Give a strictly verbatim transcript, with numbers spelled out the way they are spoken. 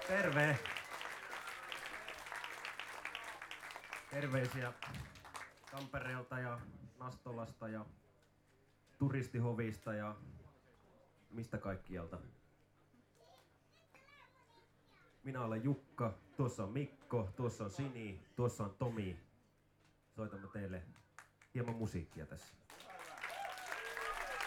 Terve! Terveisiä Tampereelta ja Nastolasta ja Turistihovista ja mistä kaikkialta. Minä olen Jukka, tuossa on Mikko, tuossa on Sini, tuossa on Tomi. Soitamme teille hieman musiikkia tässä.